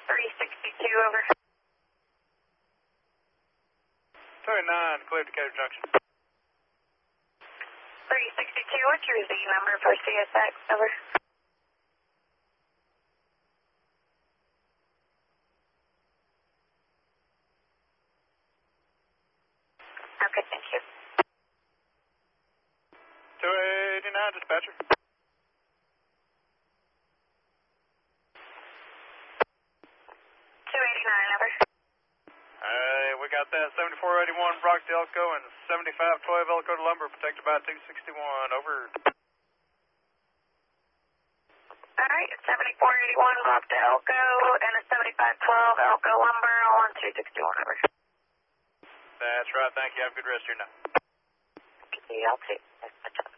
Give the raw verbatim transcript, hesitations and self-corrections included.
three sixty-two, over. two eighty-nine, clear Decatur Junction. three sixty-two, what's your Z number for C S X, over? Okay, thank you. two eighty-nine, dispatcher. two eighty-nine, over. Alright, we got that seventy-four eighty-one Brock to Elko and seventy-five twelve Elko to Lumber, protected by two sixty-one, over. Alright, seventy-four eighty-one Brock to Elko and a seventy-five twelve Elko Lumber on two sixty-one, over. That's right, thank you. Have a good rest of your night. Thank you, y'all too.